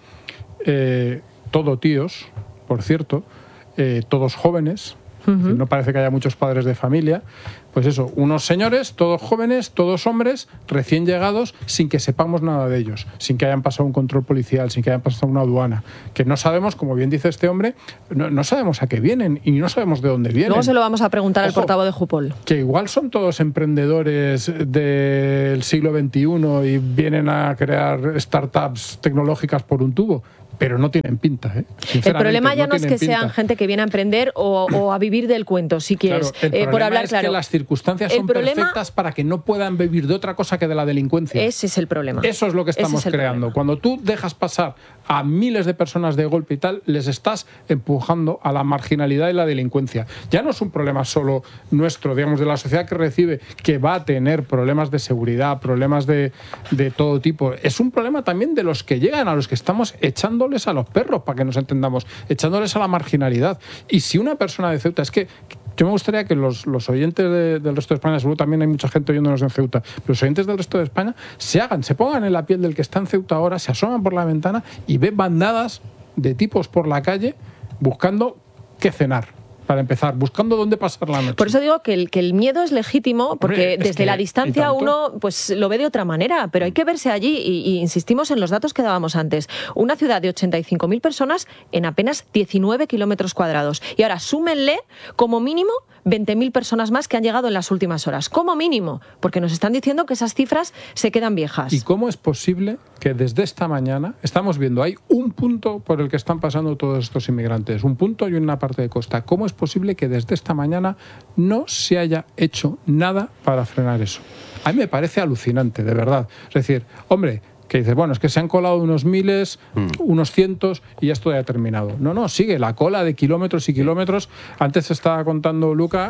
todo tíos, por cierto, todos jóvenes. No parece que haya muchos padres de familia. Pues eso, unos señores, todos jóvenes, todos hombres, recién llegados, sin que sepamos nada de ellos, sin que hayan pasado un control policial, sin que hayan pasado una aduana, que no sabemos, como bien dice este hombre, no sabemos a qué vienen y no sabemos de dónde vienen. Luego se lo vamos a preguntar al portavoz de Jupol. Que igual son todos emprendedores del siglo XXI y vienen a crear startups tecnológicas por un tubo. Pero no tienen pinta, ¿eh? El problema ya no es que sean gente que viene a emprender o a vivir del cuento, si quieres. Claro, el problema por hablar es claro. Que las circunstancias son perfectas para que no puedan vivir de otra cosa que de la delincuencia. Ese es el problema. Eso es lo que estamos creando. Problema. Cuando tú dejas pasar a miles de personas de golpe y tal, les estás empujando a la marginalidad y la delincuencia. Ya no es un problema solo nuestro, digamos, de la sociedad que recibe, que va a tener problemas de seguridad, problemas de todo tipo. Es un problema también de los que llegan, a los que estamos echándoles a los perros, para que nos entendamos, echándoles a la marginalidad. Y si una persona de Ceuta, es que yo me gustaría que los oyentes del resto de España, seguro también hay mucha gente oyéndonos en Ceuta, pero los oyentes del resto de España se pongan en la piel del que está en Ceuta ahora, se asoman por la ventana y ven bandadas de tipos por la calle buscando qué cenar. Para empezar, buscando dónde pasar la noche. Por eso digo que el miedo es legítimo, porque hombre, desde la distancia uno pues lo ve de otra manera, pero hay que verse allí y insistimos en los datos que dábamos antes. Una ciudad de 85.000 personas en apenas 19 kilómetros cuadrados. Y ahora súmenle como mínimo 20.000 personas más que han llegado en las últimas horas. Como mínimo, porque nos están diciendo que esas cifras se quedan viejas. ¿Y cómo es posible que desde esta mañana estamos viendo, hay un punto por el que están pasando todos estos inmigrantes, un punto y una parte de costa? ¿Cómo es posible que desde esta mañana no se haya hecho nada para frenar eso? A mí me parece alucinante, de verdad. Es decir, hombre, que dices, bueno, es que se han colado unos miles, unos cientos y ya esto ya ha terminado. No, sigue la cola de kilómetros y kilómetros. Antes estaba contando Luca,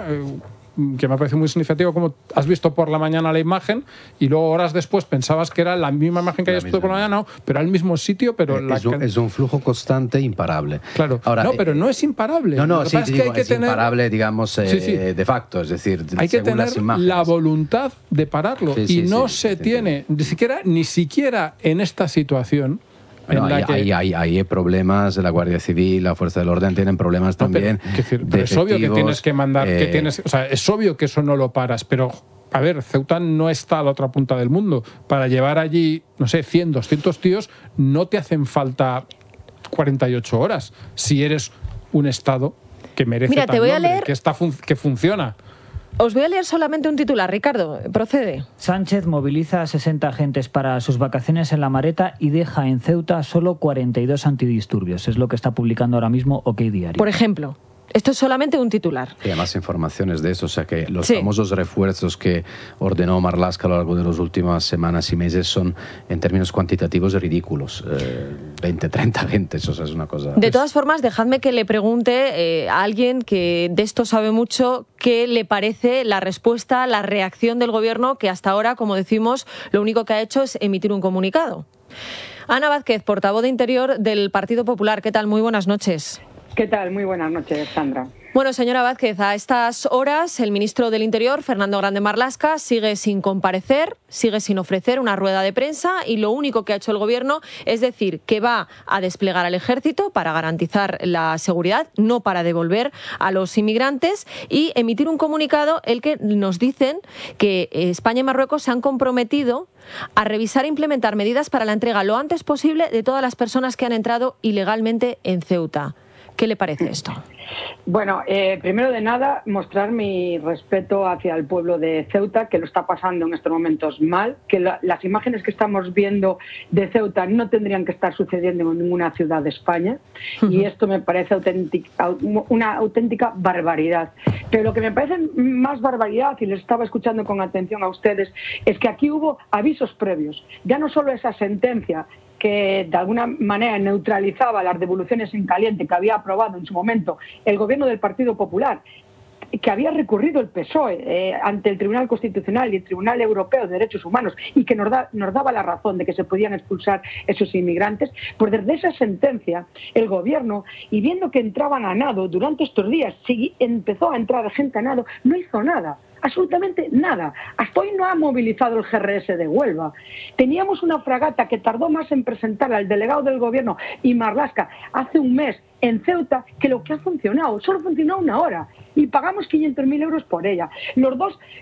que me parece muy significativo, como has visto por la mañana la imagen y luego horas después pensabas que era la misma imagen que habías visto por la mañana, no, pero al mismo sitio, pero es un flujo constante imparable. Claro, ahora, no, pero no es imparable. Sí, es que hay que tener imparable, digamos, de facto, es decir, hay que tener la voluntad de pararlo y no se tiene, ni siquiera en esta situación. Bueno, hay problemas, la Guardia Civil, la Fuerza del Orden tienen problemas también. Pero es obvio que tienes que mandar, o sea, es obvio que eso no lo paras, pero a ver, Ceuta no está a la otra punta del mundo. Para llevar allí, no sé, 100, 200 tíos, no te hacen falta 48 horas si eres un Estado que merece tal nombre, que funciona. Os voy a leer solamente un titular, Ricardo, procede. Sánchez moviliza a 60 agentes para sus vacaciones en La Mareta y deja en Ceuta solo 42 antidisturbios. Es lo que está publicando ahora mismo OK Diario. Por ejemplo, esto es solamente un titular. Y además informaciones de eso, o sea que los famosos refuerzos que ordenó Marlaska a lo largo de las últimas semanas y meses son, en términos cuantitativos, ridículos. 20, 30 agentes, o sea, es una cosa... De todas formas, dejadme que le pregunte a alguien que de esto sabe mucho, qué le parece la respuesta, la reacción del Gobierno, que hasta ahora, como decimos, lo único que ha hecho es emitir un comunicado. Ana Vázquez, portavoz de Interior del Partido Popular. ¿Qué tal? Muy buenas noches. ¿Qué tal? Muy buenas noches, Sandra. Bueno, señora Vázquez, a estas horas el ministro del Interior, Fernando Grande Marlaska, sigue sin comparecer, sigue sin ofrecer una rueda de prensa y lo único que ha hecho el Gobierno es decir que va a desplegar al Ejército para garantizar la seguridad, no para devolver a los inmigrantes, y emitir un comunicado el que nos dicen que España y Marruecos se han comprometido a revisar e implementar medidas para la entrega lo antes posible de todas las personas que han entrado ilegalmente en Ceuta. ¿Qué le parece esto? Bueno, primero de nada, mostrar mi respeto hacia el pueblo de Ceuta, que lo está pasando en estos momentos mal, que las imágenes que estamos viendo de Ceuta no tendrían que estar sucediendo en ninguna ciudad de España, y esto me parece una auténtica barbaridad. Pero lo que me parece más barbaridad, y les estaba escuchando con atención a ustedes, es que aquí hubo avisos previos. Ya no solo esa sentencia que de alguna manera neutralizaba las devoluciones en caliente que había aprobado en su momento el gobierno del Partido Popular, que había recurrido el PSOE ante el Tribunal Constitucional y el Tribunal Europeo de Derechos Humanos, y que nos daba la razón de que se podían expulsar esos inmigrantes. Pues desde esa sentencia el gobierno, y viendo que entraban a nado durante estos días, empezó a entrar gente a nado, no hizo nada. Absolutamente nada. Hasta hoy no ha movilizado el GRS de Huelva. Teníamos una fragata que tardó más en presentar al delegado del gobierno y Marlaska hace un mes en Ceuta que lo que ha funcionado. Solo funcionó una hora y pagamos 500.000 euros por ella. Los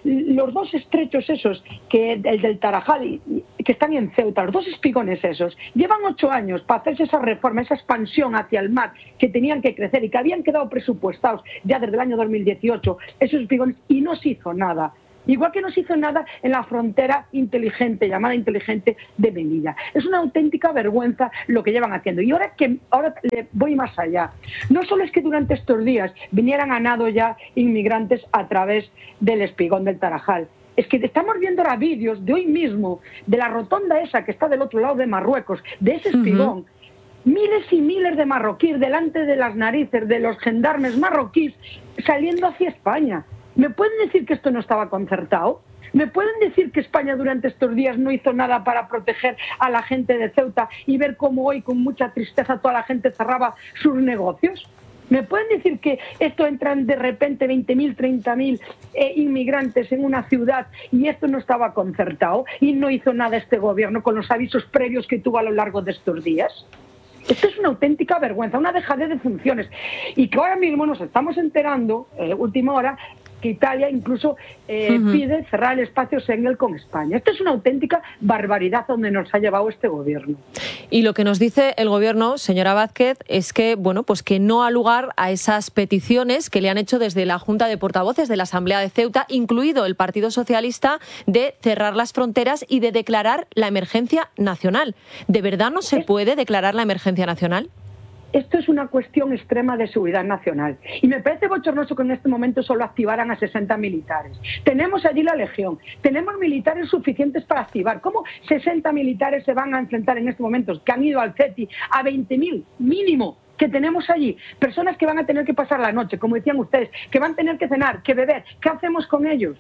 dos estrechos esos, el del Tarajal, que están en Ceuta, los dos espigones esos, llevan 8 años para hacerse esa reforma, esa expansión hacia el mar que tenían que crecer y que habían quedado presupuestados ya desde el año 2018, esos espigones, y no se hizo nada. Igual que no se hizo nada en la frontera inteligente, llamada inteligente de Melilla. Es una auténtica vergüenza lo que llevan haciendo. Y ahora le voy más allá. No solo es que durante estos días vinieran a nado ya inmigrantes a través del espigón del Tarajal. Es que estamos viendo ahora vídeos de hoy mismo, de la rotonda esa que está del otro lado de Marruecos, de ese espigón. Miles y miles de marroquíes delante de las narices de los gendarmes marroquíes saliendo hacia España. ¿Me pueden decir que esto no estaba concertado? ¿Me pueden decir que España durante estos días no hizo nada para proteger a la gente de Ceuta y ver cómo hoy con mucha tristeza toda la gente cerraba sus negocios? ¿Me pueden decir que esto entran de repente 20.000, 30.000 inmigrantes en una ciudad y esto no estaba concertado y no hizo nada este gobierno con los avisos previos que tuvo a lo largo de estos días? Esto es una auténtica vergüenza, una dejadez de funciones. Y que ahora mismo nos estamos enterando, última hora, que Italia incluso pide cerrar el espacio Schengen con España. Esto es una auténtica barbaridad donde nos ha llevado este gobierno. Y lo que nos dice el gobierno, señora Vázquez, es que pues que no ha lugar a esas peticiones que le han hecho desde la Junta de Portavoces de la Asamblea de Ceuta, incluido el Partido Socialista, de cerrar las fronteras y de declarar la emergencia nacional. ¿De verdad no se puede declarar la emergencia nacional? Esto es una cuestión extrema de seguridad nacional. Y me parece bochornoso que en este momento solo activaran a 60 militares. Tenemos allí la Legión, tenemos militares suficientes para activar. ¿Cómo 60 militares se van a enfrentar en estos momentos, que han ido al CETI, a 20.000 mínimo que tenemos allí? Personas que van a tener que pasar la noche, como decían ustedes, que van a tener que cenar, que beber. ¿Qué hacemos con ellos?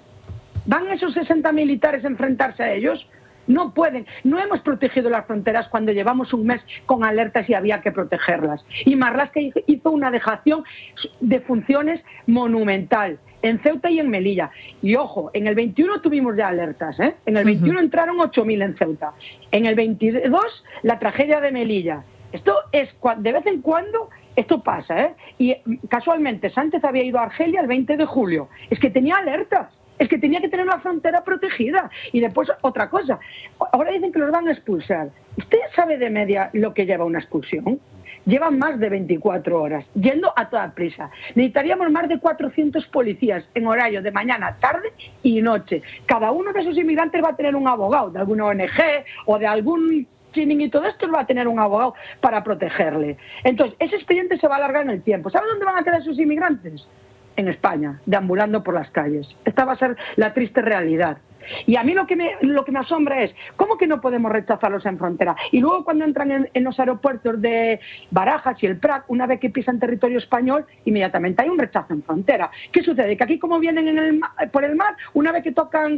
¿Van esos 60 militares a enfrentarse a ellos? No pueden. No hemos protegido las fronteras cuando llevamos un mes con alertas y había que protegerlas. Y Marlaska hizo una dejación de funciones monumental en Ceuta y en Melilla. Y ojo, en el 21 tuvimos ya alertas, ¿eh? En el 21 entraron 8.000 en Ceuta. En el 22 la tragedia de Melilla. Esto es, de vez en cuando, esto pasa, ¿eh? Y casualmente Sánchez había ido a Argelia el 20 de julio. Es que tenía alertas. Es que tenía que tener una frontera protegida. Y después, otra cosa. Ahora dicen que los van a expulsar. ¿Usted sabe de media lo que lleva una expulsión? Llevan más de 24 horas, yendo a toda prisa. Necesitaríamos más de 400 policías en horario de mañana, tarde y noche. Cada uno de esos inmigrantes va a tener un abogado de alguna ONG o de algún chiringuito de estos, va a tener un abogado para protegerle. Entonces, ese expediente se va a alargar en el tiempo. ¿Sabe dónde van a quedar esos inmigrantes? En España, deambulando por las calles. Esta va a ser la triste realidad. Y a mí lo que me asombra es ¿cómo que no podemos rechazarlos en frontera? Y luego cuando entran en los aeropuertos de Barajas y el Prat, una vez que pisan territorio español, inmediatamente hay un rechazo en frontera. ¿Qué sucede? Que aquí como vienen por el mar, una vez que tocan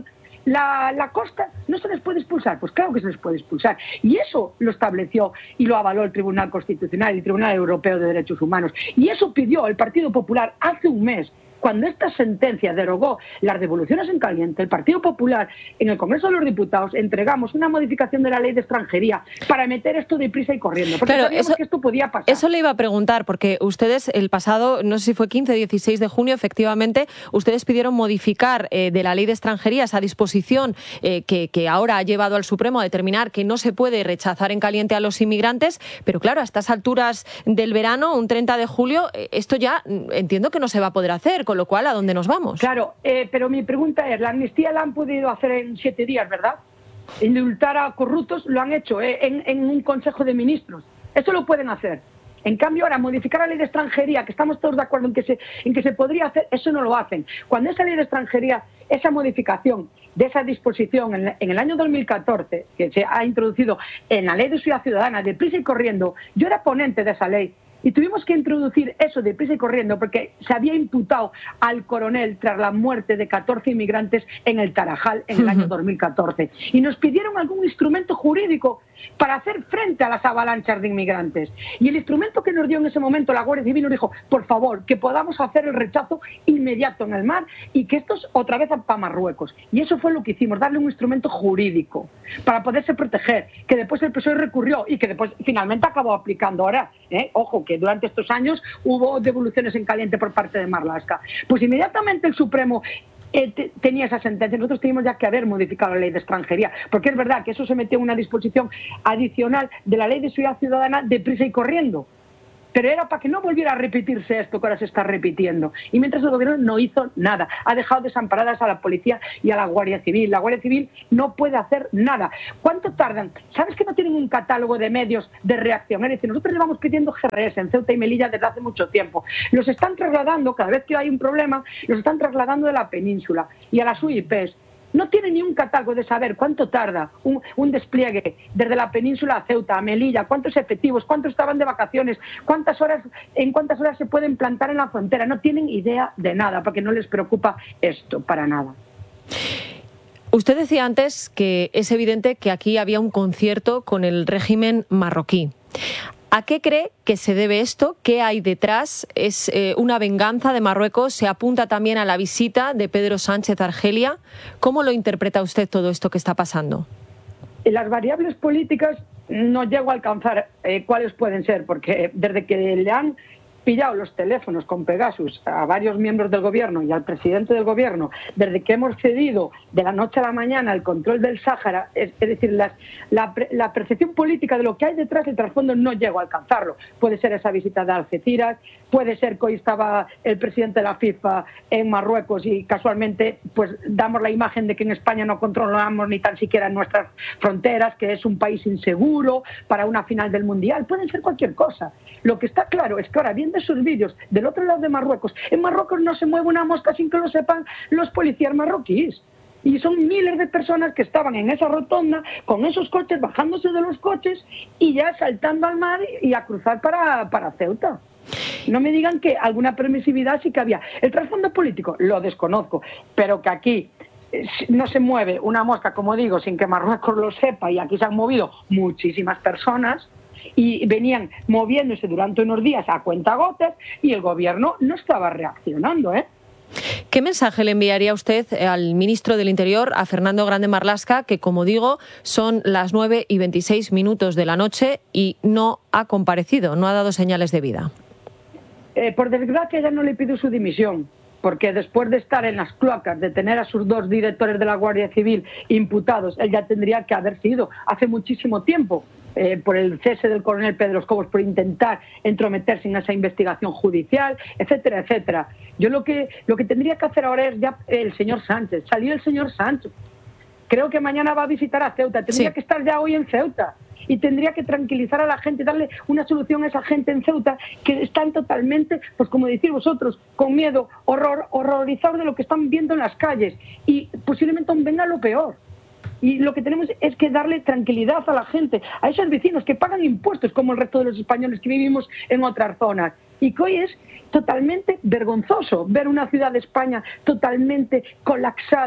la costa no se les puede expulsar. Pues claro que se les puede expulsar. Y eso lo estableció y lo avaló el Tribunal Constitucional y el Tribunal Europeo de Derechos Humanos. Y eso pidió el Partido Popular hace un mes. Cuando esta sentencia derogó las devoluciones en caliente, el Partido Popular en el Congreso de los Diputados entregamos una modificación de la ley de extranjería para meter esto deprisa y corriendo, porque sabíamos que esto podía pasar. Eso le iba a preguntar, porque ustedes el pasado, no sé si fue 15 o 16 de junio, efectivamente, ustedes pidieron modificar de la ley de extranjería esa disposición que ahora ha llevado al Supremo a determinar que no se puede rechazar en caliente a los inmigrantes, pero claro, a estas alturas del verano, un 30 de julio, esto ya entiendo que no se va a poder hacer, con lo cual, ¿a dónde nos vamos? Claro, pero mi pregunta es, la amnistía la han podido hacer en 7 días, ¿verdad? Indultar a corruptos lo han hecho en un Consejo de Ministros. Eso lo pueden hacer. En cambio, ahora, modificar la ley de extranjería, que estamos todos de acuerdo en que se podría hacer, eso no lo hacen. Cuando esa ley de extranjería, esa modificación de esa disposición en el año 2014, que se ha introducido en la ley de seguridad ciudadana, deprisa y corriendo, yo era ponente de esa ley. Y tuvimos que introducir eso deprisa y corriendo porque se había imputado al coronel tras la muerte de 14 inmigrantes en el Tarajal en el año 2014. Y nos pidieron algún instrumento jurídico para hacer frente a las avalanchas de inmigrantes. Y el instrumento que nos dio en ese momento la Guardia Civil nos dijo, por favor, que podamos hacer el rechazo inmediato en el mar y que estos otra vez para Marruecos. Y eso fue lo que hicimos, darle un instrumento jurídico para poderse proteger, que después el PSOE recurrió y que después finalmente acabó aplicando ahora. Ojo, que durante estos años hubo devoluciones en caliente por parte de Marlaska. Pues inmediatamente el Supremo tenía esa sentencia. Nosotros teníamos ya que haber modificado la ley de extranjería, porque es verdad que eso se metió en una disposición adicional de la ley de seguridad ciudadana deprisa y corriendo. Pero era para que no volviera a repetirse esto que ahora se está repitiendo. Y mientras el gobierno no hizo nada, ha dejado desamparadas a la policía y a la Guardia Civil. La Guardia Civil no puede hacer nada. ¿Cuánto tardan? ¿Sabes que no tienen un catálogo de medios de reacción? Es decir, nosotros llevamos pidiendo GRS en Ceuta y Melilla desde hace mucho tiempo. Los están trasladando, cada vez que hay un problema, los están trasladando de la península y a las UIPs. No tiene ni un catálogo de saber cuánto tarda un despliegue desde la península a Ceuta, a Melilla, cuántos efectivos, cuántos estaban de vacaciones, en cuántas horas se pueden plantar en la frontera. No tienen idea de nada, porque no les preocupa esto para nada. Usted decía antes que es evidente que aquí había un concierto con el régimen marroquí. ¿A qué cree que se debe esto? ¿Qué hay detrás? ¿Es una venganza de Marruecos? ¿Se apunta también a la visita de Pedro Sánchez a Argelia? ¿Cómo lo interpreta usted todo esto que está pasando? Las variables políticas no llego a alcanzar cuáles pueden ser, porque desde que le han pillado los teléfonos con Pegasus a varios miembros del gobierno y al presidente del gobierno, desde que hemos cedido de la noche a la mañana el control del Sáhara, es decir, la percepción política de lo que hay detrás del trasfondo no llego a alcanzarlo. Puede ser esa visita de Algeciras, puede ser que hoy estaba el presidente de la FIFA en Marruecos y casualmente pues damos la imagen de que en España no controlamos ni tan siquiera nuestras fronteras, que es un país inseguro para una final del Mundial. Pueden ser cualquier cosa. Lo que está claro es que ahora, viendo esos vídeos del otro lado de Marruecos, en Marruecos no se mueve una mosca sin que lo sepan los policías marroquíes. Y son miles de personas que estaban en esa rotonda con esos coches, bajándose de los coches y ya saltando al mar y a cruzar para Ceuta. No me digan que alguna permisividad sí que había. El trasfondo político lo desconozco, pero que aquí no se mueve una mosca, como digo, sin que Marruecos lo sepa, y aquí se han movido muchísimas personas y venían moviéndose durante unos días a cuentagotas y el gobierno no estaba reaccionando, ¿Qué mensaje le enviaría usted al ministro del Interior, a Fernando Grande Marlaska, que, como digo, son las 9:26 de la noche y no ha comparecido, no ha dado señales de vida? Por desgracia ya no le pido su dimisión, porque después de estar en las cloacas, de tener a sus 2 directores de la Guardia Civil imputados, él ya tendría que haber sido hace muchísimo tiempo, por el cese del coronel Pedro Escobos, por intentar entrometerse en esa investigación judicial, etcétera, etcétera. Yo lo que tendría que hacer ahora es ya el señor Sánchez. Salió el señor Sánchez. Creo que mañana va a visitar a Ceuta. Tendría que estar ya hoy en Ceuta. Y tendría que tranquilizar a la gente, darle una solución a esa gente en Ceuta que están totalmente, pues como decís vosotros, con miedo, horrorizados de lo que están viendo en las calles. Y posiblemente aún venga lo peor. Y lo que tenemos es que darle tranquilidad a la gente, a esos vecinos que pagan impuestos como el resto de los españoles que vivimos en otras zonas. Y que hoy es totalmente vergonzoso ver una ciudad de España totalmente colapsada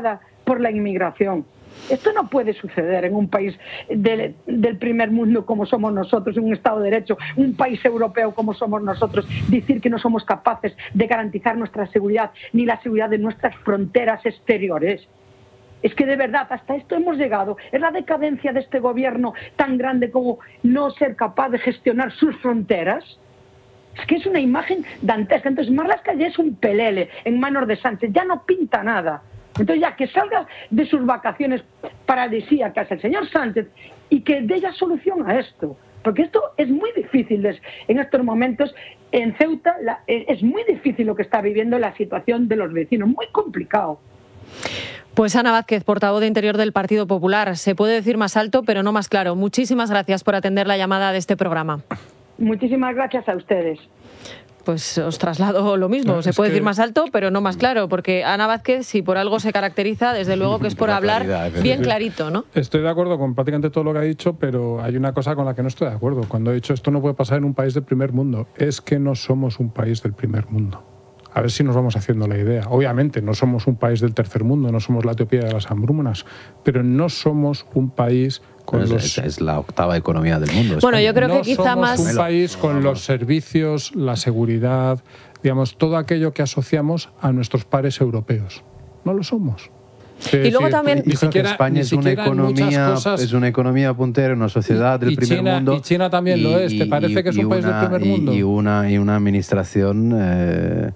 por la inmigración. Esto no puede suceder en un país del primer mundo como somos nosotros, en un Estado de Derecho, un país europeo como somos nosotros, decir que no somos capaces de garantizar nuestra seguridad ni la seguridad de nuestras fronteras exteriores. Es que de verdad, hasta esto hemos llegado. Es la decadencia de este gobierno tan grande como no ser capaz de gestionar sus fronteras. Es que es una imagen dantesca. Entonces Marlaska ya es un pelele en manos de Sánchez, ya no pinta nada. Entonces ya que salga de sus vacaciones paradisíacas el señor Sánchez y que dé ya solución a esto. Porque esto es muy difícil en estos momentos. En Ceuta es muy difícil lo que está viviendo la situación de los vecinos, muy complicado. Pues Ana Vázquez, portavoz de Interior del Partido Popular. Se puede decir más alto, pero no más claro. Muchísimas gracias por atender la llamada de este programa. Muchísimas gracias a ustedes. Pues os traslado lo mismo. Se puede decir más alto, pero no más claro, porque Ana Vázquez, si por algo se caracteriza, desde luego que es por hablar bien clarito, ¿no? Estoy de acuerdo con prácticamente todo lo que ha dicho, pero hay una cosa con la que no estoy de acuerdo. Cuando he dicho esto no puede pasar en un país del primer mundo, es que no somos un país del primer mundo. A ver si nos vamos haciendo la idea. Obviamente no somos un país del tercer mundo, no somos la Etiopía de las hambrunas, pero no somos un país con es la octava economía del mundo. Bueno, yo creo que quizá más... más... un país con los servicios, la seguridad, digamos, todo aquello que asociamos a nuestros pares europeos. No lo somos. Y luego también... Ni siquiera España es una economía puntera, una sociedad del primer mundo. Y China también lo es. ¿Te parece que es un país del primer mundo? Y una administración...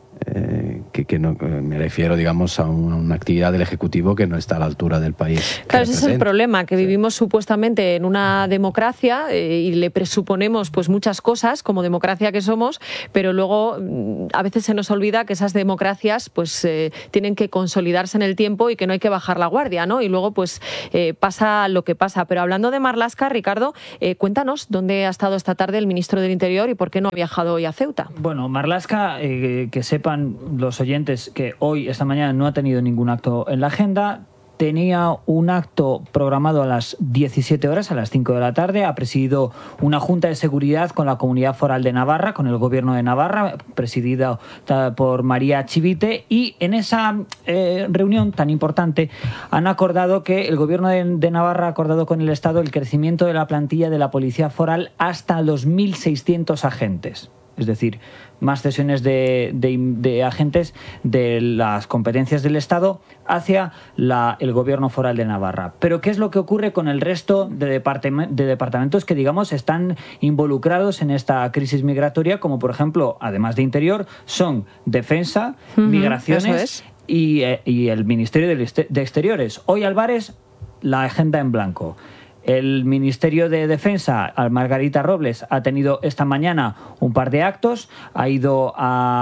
que no, me refiero, digamos, a una actividad del Ejecutivo que no está a la altura del país. Claro, ese es el problema, que vivimos supuestamente en una democracia y le presuponemos pues muchas cosas como democracia que somos, pero luego a veces se nos olvida que esas democracias pues tienen que consolidarse en el tiempo y que no hay que bajar la guardia, ¿no? Y luego pues pasa lo que pasa. Pero hablando de Marlaska, Ricardo, cuéntanos dónde ha estado esta tarde el ministro del Interior y por qué no ha viajado hoy a Ceuta. Bueno, Marlaska, que sepan los oyentes que hoy, esta mañana, no ha tenido ningún acto en la agenda. Tenía un acto programado a las 17 horas, a las 5 de la tarde. Ha presidido una junta de seguridad con la Comunidad Foral de Navarra, con el Gobierno de Navarra, presidida por María Chivite. Y en esa reunión tan importante han acordado que el Gobierno de Navarra ha acordado con el Estado el crecimiento de la plantilla de la Policía Foral hasta los 1.600 agentes. Es decir, más cesiones de agentes de las competencias del Estado hacia el Gobierno Foral de Navarra. Pero ¿qué es lo que ocurre con el resto de departamentos que, digamos, están involucrados en esta crisis migratoria? Como, por ejemplo, además de Interior, son Defensa, Migraciones y el Ministerio de Exteriores. Hoy Álvarez, la agenda en blanco. El Ministerio de Defensa, Margarita Robles, ha tenido esta mañana un par de actos. Ha ido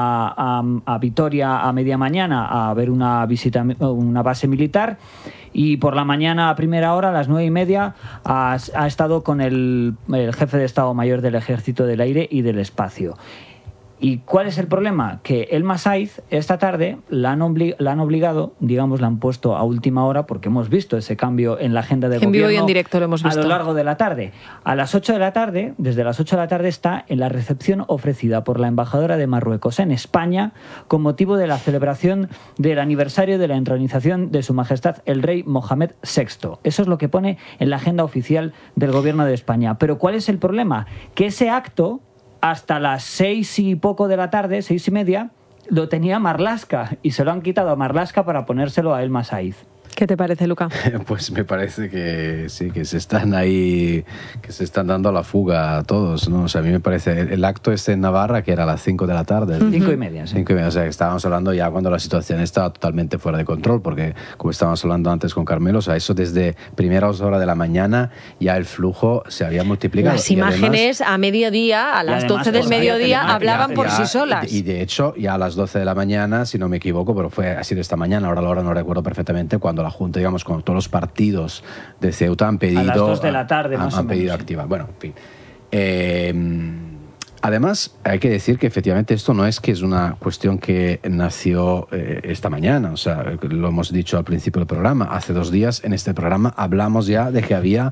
a Vitoria a media mañana a ver una visita, una base militar. Y por la mañana, a primera hora, a las 9:30, ha estado con el jefe de Estado Mayor del Ejército del Aire y del Espacio. ¿Y cuál es el problema? Que Elma Saiz esta tarde la han obligado, digamos, la han puesto a última hora, porque hemos visto ese cambio en la agenda de gobierno. En vivo y en directo lo hemos visto. A lo largo de la tarde. A las 8 de la tarde, desde las 8 de la tarde, está en la recepción ofrecida por la embajadora de Marruecos en España con motivo de la celebración del aniversario de la entronización de Su Majestad el Rey Mohamed VI. Eso es lo que pone en la agenda oficial del Gobierno de España. Pero ¿cuál es el problema? Que ese acto, hasta las 6 y poco de la tarde, 6:30, lo tenía Marlaska y se lo han quitado a Marlaska para ponérselo a Elma Saiz. ¿Qué te parece, Luca? Pues me parece que sí, que se están ahí, que se están dando a la fuga a todos, ¿no? O sea, a mí me parece, el acto en Navarra, que era a las 5 de la tarde. 5:30, sí. 5:30, o sea, que estábamos hablando ya cuando la situación estaba totalmente fuera de control, porque como estábamos hablando antes con Carmelo, o sea, eso desde primeras horas de la mañana ya el flujo se había multiplicado. Las imágenes a mediodía, a las 12 del mediodía, hablaban por sí solas. Y de hecho, ya a las 12 de la mañana, si no me equivoco, pero ha sido esta mañana, ahora la hora no recuerdo perfectamente, cuando la Junta, digamos, con todos los partidos de Ceuta han pedido... A las 2 de la tarde, más o menos. Han pedido activar. Bueno, en fin. Además, hay que decir que efectivamente esto no es que es una cuestión que nació esta mañana. O sea, lo hemos dicho al principio del programa. Hace 2 días en este programa hablamos ya de que había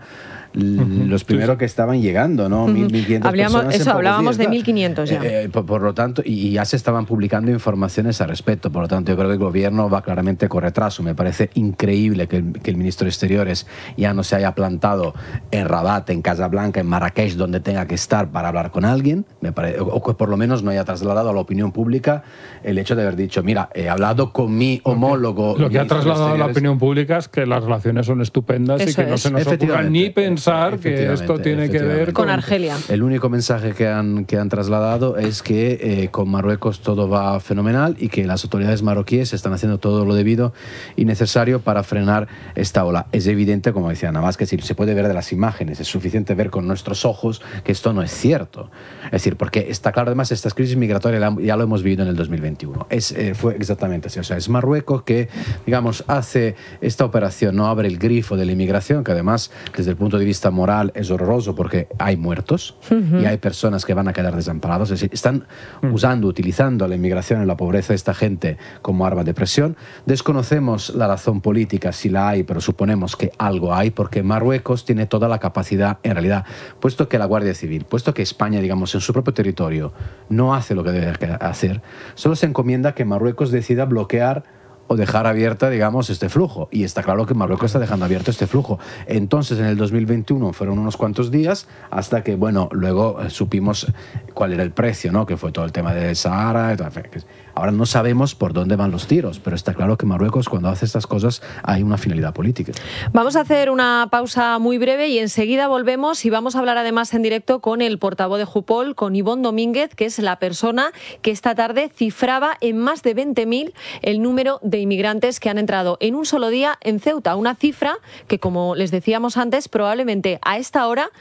los primeros que estaban llegando, ¿no? 1.500 personas. Hablábamos de 1.500 ya. Por lo tanto, y ya se estaban publicando informaciones al respecto. Por lo tanto, yo creo que el gobierno va claramente con retraso. Me parece increíble que el ministro de Exteriores ya no se haya plantado en Rabat, en Casablanca, en Marrakech, donde tenga que estar para hablar con alguien, o que por lo menos no haya trasladado a la opinión pública el hecho de haber dicho, mira, he hablado con mi homólogo. Lo que ha trasladado a la opinión pública es que las relaciones son estupendas y que no se nos ocurra ni pensar que esto tiene que ver con Argelia. El único mensaje que han trasladado es que con Marruecos todo va fenomenal y que las autoridades marroquíes están haciendo todo lo debido y necesario para frenar esta ola. Es evidente, como decía Navas, que si se puede ver de las imágenes, es suficiente ver con nuestros ojos que esto no es cierto. Es decir, porque está claro, además, esta crisis migratoria ya lo hemos vivido en el 2021. Fue exactamente así. O sea, es Marruecos que, digamos, hace esta operación, no abre el grifo de la inmigración, que además, desde el punto de vista moral, es horroroso porque hay muertos y hay personas que van a quedar desamparados. Es decir, están utilizando la inmigración y la pobreza de esta gente como arma de presión. Desconocemos la razón política, si la hay, pero suponemos que algo hay, porque Marruecos tiene toda la capacidad, en realidad, puesto que la Guardia Civil, puesto que España, digamos, en su propio territorio no hace lo que debe hacer, solo se encomienda que Marruecos decida bloquear o dejar abierta, digamos, este flujo. Y está claro que Marruecos está dejando abierto este flujo. Entonces, en el 2021 fueron unos cuantos días hasta que, bueno, luego supimos cuál era el precio, ¿no? Que fue todo el tema del Sahara. Ahora no sabemos por dónde van los tiros, pero está claro que Marruecos, cuando hace estas cosas, hay una finalidad política. Vamos a hacer una pausa muy breve y enseguida volvemos y vamos a hablar además en directo con el portavoz de Jupol, con Ivonne Domínguez, que es la persona que esta tarde cifraba en más de 20.000 el número de inmigrantes que han entrado en un solo día en Ceuta. Una cifra que, como les decíamos antes, probablemente a esta hora,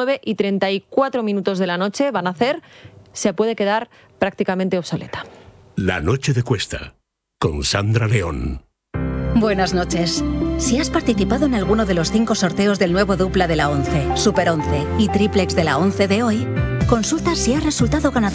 9:34 de la noche, se puede quedar prácticamente obsoleta. La noche de Cuesta, con Sandra León. Buenas noches. Si has participado en alguno de los 5 sorteos del nuevo dupla de la 11, Super 11 y triplex de la 11 de hoy, consulta si has resultado ganador